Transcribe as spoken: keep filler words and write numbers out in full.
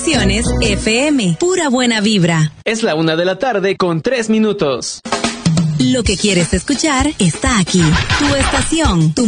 Estaciones F M, pura buena vibra. Es la una de la tarde con tres minutos. Lo que quieres escuchar está aquí. Tu estación, tu